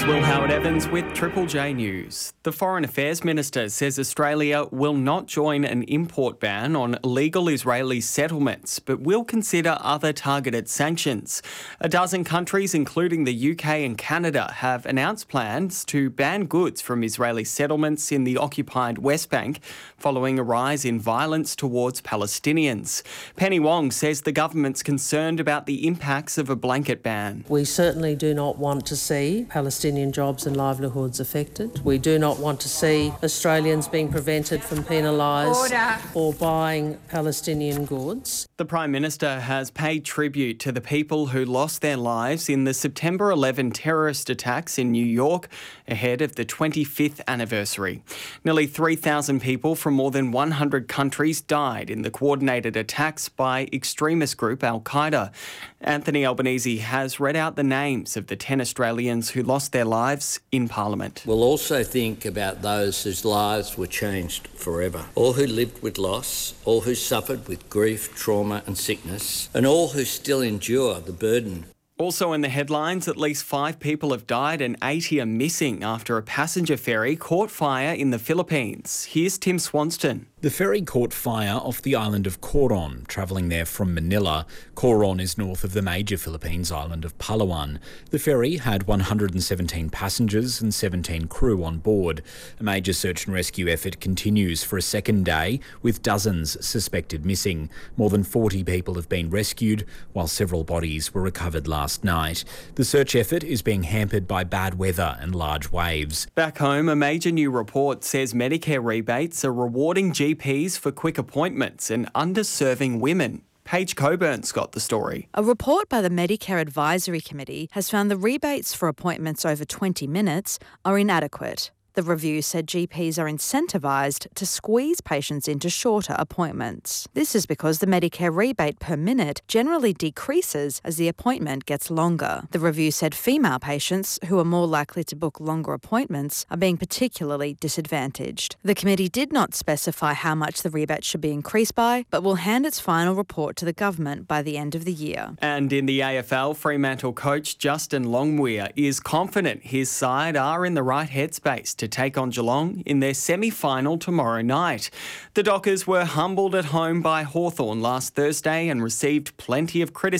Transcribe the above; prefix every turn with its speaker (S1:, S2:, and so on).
S1: It's Will Howard-Evans with Triple J News. The Foreign Affairs Minister says Australia will not join an import ban on illegal Israeli settlements, but will consider other targeted sanctions. A dozen countries, including the UK and Canada, have announced plans to ban goods from Israeli settlements in the occupied West Bank following a rise in violence towards Palestinians. Penny Wong says the government's concerned about the impacts of a blanket ban.
S2: We certainly do not want to see Palestinian jobs and livelihoods affected. We do not want to see Australians being prevented from penalised or buying Palestinian goods.
S1: The Prime Minister has paid tribute to the people who lost their lives in the September 11 terrorist attacks in New York ahead of the 25th anniversary. Nearly 3,000 people from more than 100 countries died in the coordinated attacks by extremist group Al-Qaeda. Anthony Albanese has read out the names of the 10 Australians who lost their lives in Parliament.
S3: We'll also think about those whose lives were changed forever, all who lived with loss, all who suffered with grief, trauma and sickness, and all who still endure the burden.
S1: Also in the headlines, at least 5 people have died and 80 are missing after a passenger ferry caught fire in the Philippines. Here's Tim Swanston.
S4: The ferry caught fire off the island of Coron, travelling there from Manila. Coron is north of the major Philippines island of Palawan. The ferry had 117 passengers and 17 crew on board. A major search and rescue effort continues for a second day, with dozens suspected missing. More than 40 people have been rescued, while several bodies were recovered last night. The search effort is being hampered by bad weather and large waves.
S1: Back home, a major new report says Medicare rebates are rewarding GPs for quick appointments and underserving women. Paige Coburn's got the story.
S5: A report by the Medicare Advisory Committee has found the rebates for appointments over 20 minutes are inadequate. The review said GPs are incentivised to squeeze patients into shorter appointments. This is because the Medicare rebate per minute generally decreases as the appointment gets longer. The review said female patients, who are more likely to book longer appointments, are being particularly disadvantaged. The committee did not specify how much the rebate should be increased by, but will hand its final report to the government by the end of the year.
S1: And in the AFL, Fremantle coach Justin Longmuir is confident his side are in the right headspace to take on Geelong in their semi-final tomorrow night. The Dockers were humbled at home by Hawthorn last Thursday and received plenty of criticism